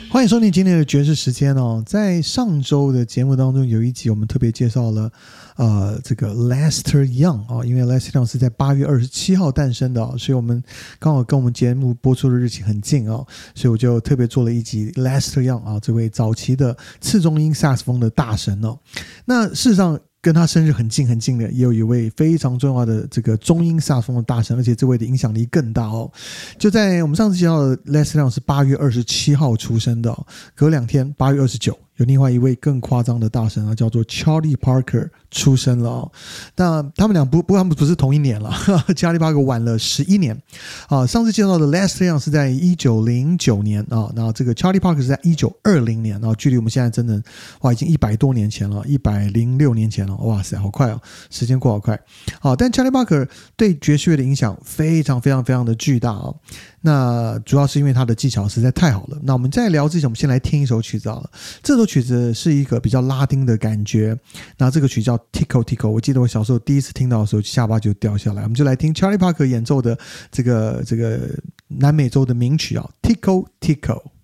欢迎收听今天的爵士时间哦。在上周的节目当中，有一集我们特别介绍了这个 Lester Young 哦，因为 Lester Young 是在8月27号诞生的哦，所以我们刚好跟我们节目播出的日期很近哦，所以我就特别做了一集 Lester Young 啊，这位早期的次中音萨克斯风的大神哦。那事实上跟他生日很近很近的，也有一位非常重要的这个中音萨克斯风的大神，而且这位的影响力更大哦。就在我们上次介绍的 Lester Young 是8月27号出生的哦，隔2天8月29有另外一位更夸张的大神啊，叫做 Charlie Parker 出生了哦。那他们俩不过他们不是同一年了，Charlie Parker 晚了11年啊。上次介绍的 Lester Young 是在1909年啊，那这个 Charlie Parker 是在1920年啊，距离我们现在真的哇已经100多年前了，106年前了，哇塞，好快哦，时间过好快啊。但 Charlie Parker 对爵士乐的影响非常非常非常的巨大哦。那主要是因为他的技巧实在太好了。那我们在聊之前，我们先来听一首曲子好了。这首曲子是一个比较拉丁的感觉，那这个曲叫 Tico Tico， 我记得我小时候第一次听到的时候下巴就掉下来。我们就来听 Charlie Parker 演奏的这个南美洲的名曲啊 Tico Tico。